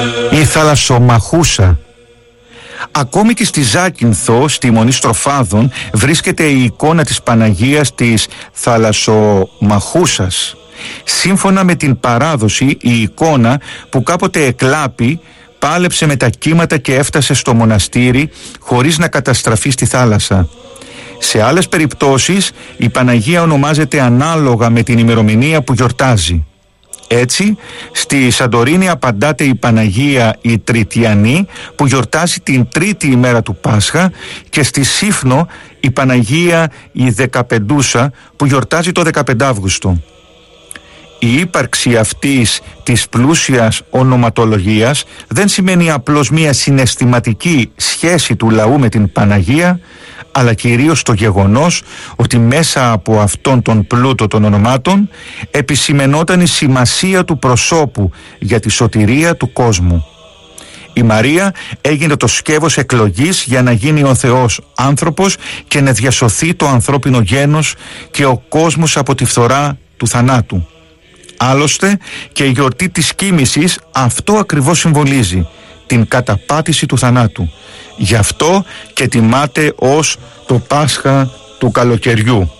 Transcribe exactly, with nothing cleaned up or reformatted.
η θαλασσομαχούσα. Ακόμη και στη Ζάκυνθο, στη Μονή Στροφάδων, βρίσκεται η εικόνα της Παναγίας της θαλασσομαχούσας. Σύμφωνα με την παράδοση, η εικόνα που κάποτε εκλάπη πάλεψε με τα κύματα και έφτασε στο μοναστήρι χωρίς να καταστραφεί στη θάλασσα. Σε άλλες περιπτώσεις η Παναγία ονομάζεται ανάλογα με την ημερομηνία που γιορτάζει. Έτσι, στη Σαντορίνη απαντάται η Παναγία η Τριτιανή που γιορτάζει την τρίτη ημέρα του Πάσχα και στη Σύφνο η Παναγία η Δεκαπεντούσα που γιορτάζει το δεκαπέντε Αύγουστο. Η ύπαρξη αυτής της πλούσιας ονοματολογίας δεν σημαίνει απλώς μια συναισθηματική σχέση του λαού με την Παναγία, αλλά κυρίως το γεγονός ότι μέσα από αυτόν τον πλούτο των ονομάτων επισημενόταν η σημασία του προσώπου για τη σωτηρία του κόσμου. Η Μαρία έγινε το σκεύος εκλογής για να γίνει ο Θεός άνθρωπος και να διασωθεί το ανθρώπινο γένος και ο κόσμος από τη φθορά του θανάτου. Άλλωστε και η γιορτή της κοίμησης αυτό ακριβώς συμβολίζει, την καταπάτηση του θανάτου. Γι' αυτό και τιμάται ως το Πάσχα του καλοκαιριού.